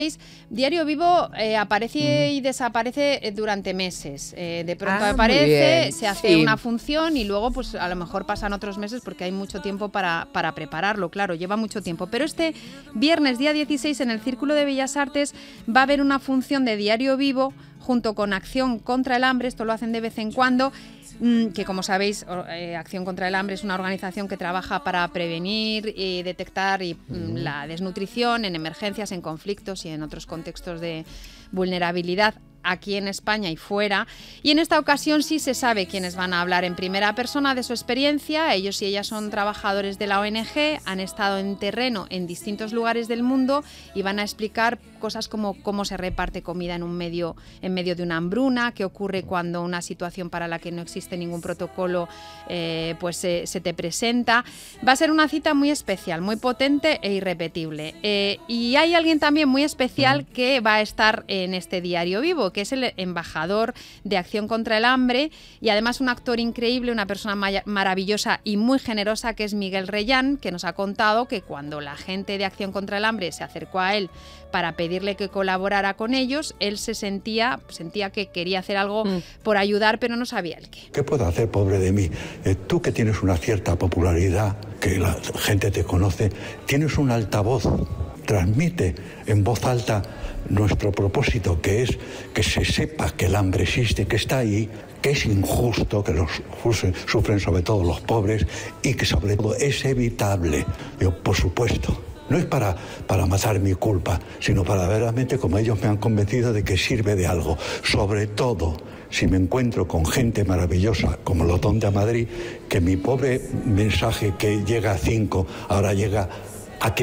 Diario Vivo aparece y desaparece durante meses. De pronto aparece, se hace una función y luego pues a lo mejor pasan otros meses porque hay mucho tiempo para prepararlo, claro, lleva mucho tiempo. Pero este viernes, día 16, en el Círculo de Bellas Artes va a haber una función de Diario Vivo junto con Acción contra el Hambre, esto lo hacen de vez en cuando, que como sabéis, Acción contra el Hambre es una organización que trabaja para prevenir y detectar la desnutrición en emergencias, en conflictos y en otros contextos de vulnerabilidad aquí en España y fuera. Y en esta ocasión sí se sabe quiénes van a hablar en primera persona de su experiencia. Ellos y ellas son trabajadores de la ONG, han estado en terreno en distintos lugares del mundo y van a explicar cosas como cómo se reparte comida en medio de una hambruna, qué ocurre cuando una situación para la que no existe ningún protocolo pues se te presenta. Va a ser una cita muy especial, muy potente e irrepetible. Y hay alguien también muy especial que va a estar en este Diario Vivo, que es el embajador de Acción contra el Hambre y además un actor increíble, una persona maravillosa y muy generosa, que es Miguel Reyán, que nos ha contado que cuando la gente de Acción contra el Hambre se acercó a él para pedirle que colaborara con ellos, él se sentía que quería hacer algo por ayudar, pero no sabía el qué. ¿Qué puedo hacer, pobre de mí? Tú que tienes una cierta popularidad, que la gente te conoce, tienes un altavoz, transmite en voz alta nuestro propósito, que es que se sepa que el hambre existe, que está ahí, que es injusto, que los sufren sobre todo los pobres y que sobre todo es evitable. Yo, por supuesto, no es para matar mi culpa, sino para verdaderamente, como ellos me han convencido, de que sirve de algo. Sobre todo, si me encuentro con gente maravillosa como Lotón de Madrid, que mi pobre mensaje que llega a 5, ahora llega a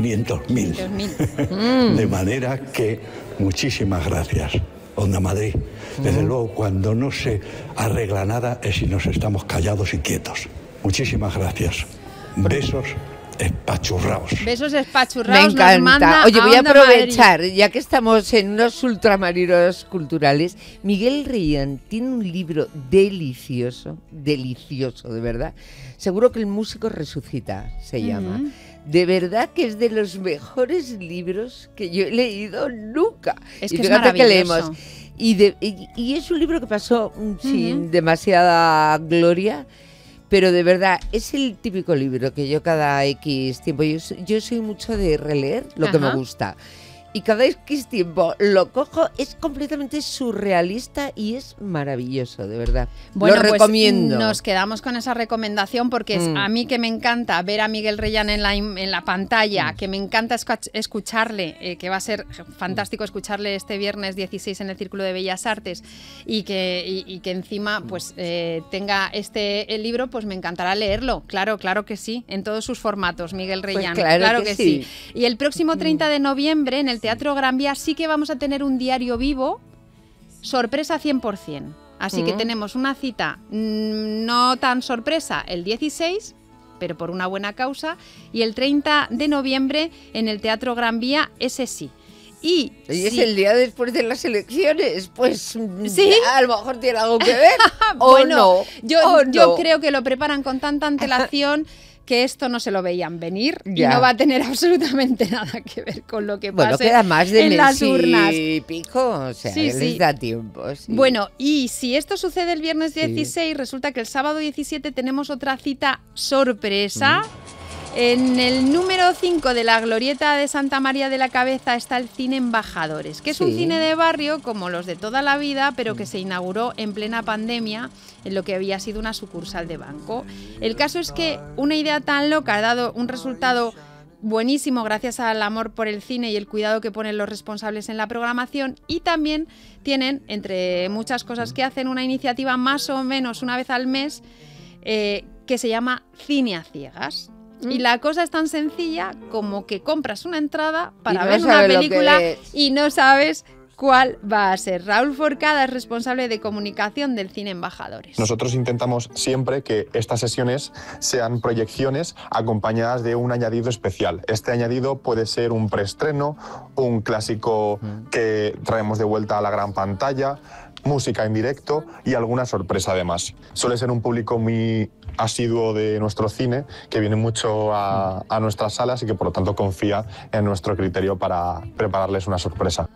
500.000. De manera que muchísimas gracias, Onda Madrid. Desde luego, cuando no se arregla nada es si nos estamos callados y quietos. Muchísimas gracias. Besos espachurraos. Besos espachurraos. Me encanta. Oye, voy a aprovechar, Madrid. ya que estamos en unos ultramarinos culturales. Miguel Reyán tiene un libro delicioso, delicioso, de verdad. Seguro que el músico resucita, se llama. De verdad que es de los mejores libros que yo he leído nunca. Es y que es fíjate que maravilloso. leemos. Y es un libro que pasó sin demasiada gloria, pero de verdad es el típico libro que yo cada X tiempo, yo soy mucho de releer lo que me gusta. Y cada X tiempo lo cojo, es completamente surrealista y es maravilloso, de verdad. Bueno, lo recomiendo. Pues nos quedamos con esa recomendación porque es a mí que me encanta ver a Miguel Reyán en la pantalla, que me encanta escucharle, que va a ser fantástico escucharle este viernes 16 en el Círculo de Bellas Artes y que encima pues tenga el libro, pues me encantará leerlo. Claro que sí, en todos sus formatos, Miguel Reyán. Pues claro que sí. Y el próximo 30 de noviembre en el Teatro Gran Vía sí que vamos a tener un Diario Vivo, sorpresa 100%. Así que tenemos una cita no tan sorpresa el 16, pero por una buena causa, y el 30 de noviembre en el Teatro Gran Vía, ese sí. Y es el día después de las elecciones, pues ¿sí? A lo mejor tiene algo que ver. Bueno, yo yo creo que lo preparan con tanta antelación que esto no se lo veían venir y no va a tener absolutamente nada que ver con lo que pase queda más de en las urnas. Y pico, o sea, les da tiempo. Sí. Bueno, y si esto sucede el viernes 16, resulta que el sábado 17 tenemos otra cita sorpresa. En el número 5 de la Glorieta de Santa María de la Cabeza está el Cine Embajadores, que es un cine de barrio como los de toda la vida, pero que se inauguró en plena pandemia en lo que había sido una sucursal de banco. El caso es que una idea tan loca ha dado un resultado buenísimo gracias al amor por el cine y el cuidado que ponen los responsables en la programación, y también tienen, entre muchas cosas que hacen, una iniciativa más o menos una vez al mes que se llama Cine a Ciegas. Y la cosa es tan sencilla como que compras una entrada para ver una película y no sabes cuál va a ser. Raúl Forcada es responsable de comunicación del Cine Embajadores. Nosotros intentamos siempre que estas sesiones sean proyecciones acompañadas de un añadido especial. Este añadido puede ser un preestreno, un clásico que traemos de vuelta a la gran pantalla, música en directo y alguna sorpresa además. Suele ser un público muy asiduo de nuestro cine, que viene mucho a nuestras salas y que por lo tanto confía en nuestro criterio para prepararles una sorpresa.